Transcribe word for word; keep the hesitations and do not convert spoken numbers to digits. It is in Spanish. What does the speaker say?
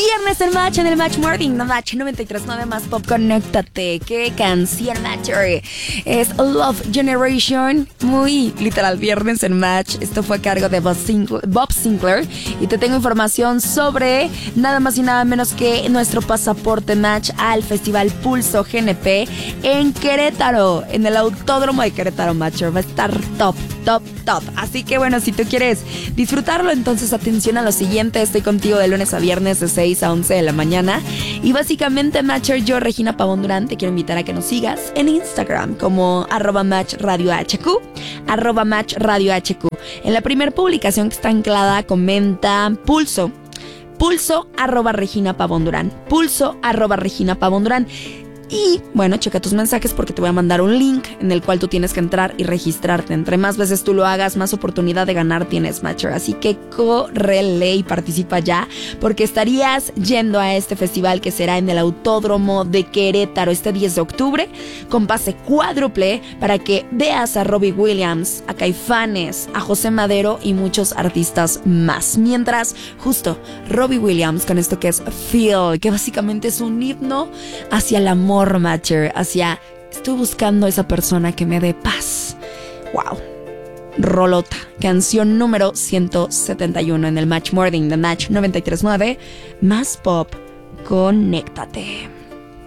Viernes en Match, en el Match Morning, no Match noventa y tres punto nueve más Pop, conéctate. ¿Qué canción, Matcher? Es Love Generation, muy literal, viernes en Match. Esto fue a cargo de Bob Sinclair, Bob Sinclair. Y te tengo información sobre nada más y nada menos que nuestro pasaporte Match al Festival Pulso G N P en Querétaro, en el Autódromo de Querétaro, Matcher. Va a estar top, top, top. Así que bueno, si tú quieres disfrutarlo, entonces atención a lo siguiente. Estoy contigo de lunes a viernes de seis a once de la mañana. Y básicamente, Matcher, yo, Regina Pavón Durán, te quiero invitar a que nos sigas en Instagram como arroba Match Radio H Q, arroba Match Radio H Q. En la primera publicación que está anclada, comenta Pulso, Pulso arroba Regina Pavón Durán, Pulso arroba Regina Pavón Durán. Y bueno, checa tus mensajes porque te voy a mandar un link en el cual tú tienes que entrar y registrarte. Entre más veces tú lo hagas, más oportunidad de ganar tienes, Matcher. Así que córrele y participa ya, porque estarías yendo a este festival que será en el Autódromo de Querétaro este diez de octubre, con pase cuádruple para que veas a Robbie Williams, a Caifanes, a José Madero y muchos artistas más. Mientras, justo, Robbie Williams con esto que es Feel, que básicamente es un himno hacia el amor, Matcher, hacia estoy buscando a esa persona que me dé paz. Wow, rolota, canción número ciento setenta y uno en el Match Morning de Match noventa y tres punto nueve más Pop, conéctate.